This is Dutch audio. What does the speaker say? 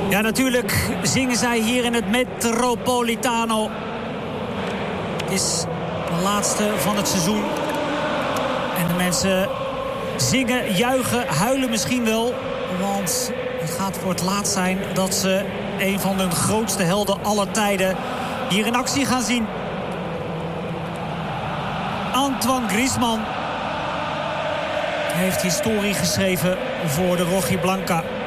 Ja, natuurlijk zingen zij hier in het Metropolitano. Het is de laatste van het seizoen. En de mensen zingen, juichen, huilen misschien wel. Want het gaat voor het laatst zijn dat ze een van hun grootste helden aller tijden hier in actie gaan zien. Antoine Griezmann heeft historie geschreven voor de Rojiblanca.